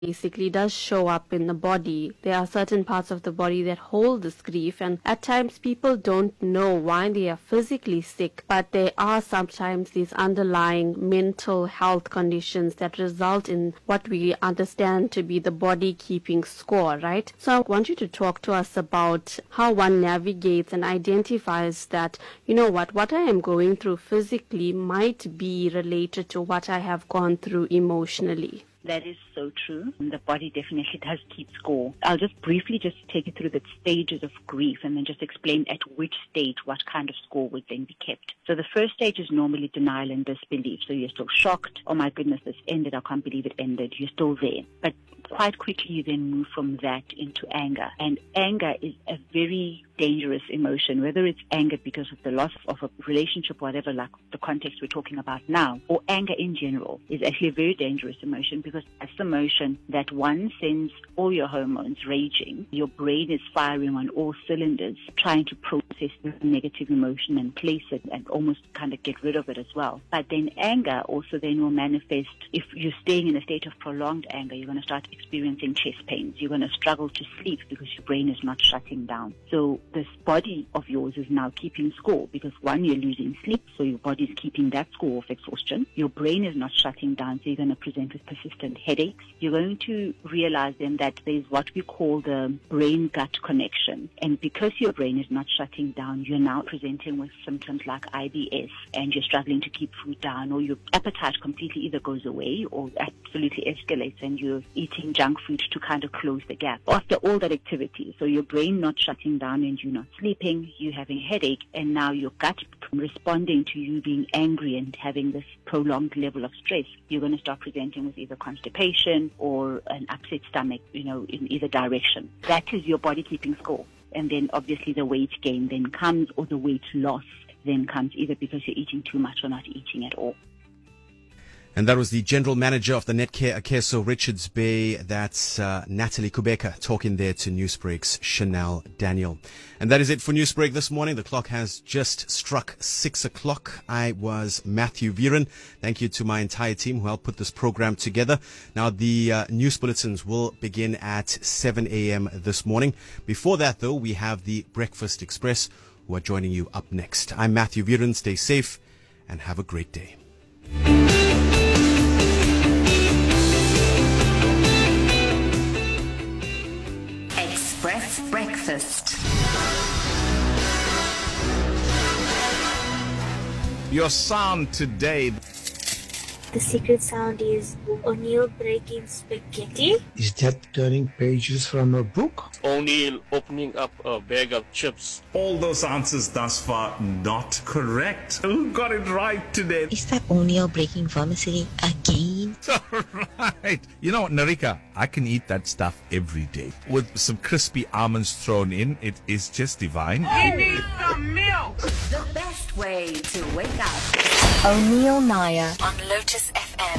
basically does show up in the body. There are certain parts of the body that hold this grief, and at times people don't know why they are physically sick, but there are sometimes these underlying mental health conditions that result in what we understand to be the body keeping score, right? So I want you to talk to us about how one navigates and identifies that, you know what I am going through physically might be related to what I have gone through emotionally. That is so true. The body definitely does keep score. I'll just briefly take you through the stages of grief and then just explain at which stage what kind of score would then be kept. So the first stage is normally denial and disbelief. So you're still shocked. Oh my goodness, this ended. I can't believe it ended. You're still there. But quite quickly you then move from that into anger. And anger is a very dangerous emotion, whether it's anger because of the loss of a relationship, whatever, like the context we're talking about now, or anger in general is actually a very dangerous emotion because that's the emotion that one sends all your hormones raging. Your brain is firing on all cylinders, trying to process the negative emotion and place it and almost kind of get rid of it as well. But then anger also then will manifest. If you're staying in a state of prolonged anger, you're going to start experiencing chest pains. You're going to struggle to sleep because your brain is not shutting down. So this body of yours is now keeping score because one, you're losing sleep, so your body's keeping that score of exhaustion. Your brain is not shutting down, so you're going to present with persistent headaches. You're going to realize then that there's what we call the brain-gut connection. And because your brain is not shutting down, you're now presenting with symptoms like IBS, and you're struggling to keep food down, or your appetite completely either goes away or absolutely escalates, and you're eating junk food to kind of close the gap. After all that activity, so your brain not shutting down and you're not sleeping, you're having headache, and now your gut responding to you being angry and having this prolonged level of stress, you're going to start presenting with either constipation or an upset stomach, in either direction. That is your body keeping score. And then obviously the weight gain then comes, or the weight loss then comes, either because you're eating too much or not eating at all. And that was the General Manager of the Netcare Akeso Richards Bay. That's Natalie Kubeka talking there to Newsbreak's Chanel Daniel. And that is it for Newsbreak this morning. The clock has just struck 6 o'clock. I was Matthew Viren. Thank you to my entire team who helped put this program together. Now, the news bulletins will begin at 7 a.m. this morning. Before that, though, we have the Breakfast Express, who are joining you up next. I'm Matthew Viren. Stay safe and have a great day. Express Breakfast. Your sound today. The secret sound is O'Neill breaking spaghetti. Is that turning pages from a book? O'Neill opening up a bag of chips. All those answers thus far not correct. Who got it right today? Is that O'Neill breaking vermicelli again? Right. You know, Narika, I can eat that stuff every day. With some crispy almonds thrown in, it is just divine. He needs some milk. The best way to wake up. O'Neill Naya on Lotus FM.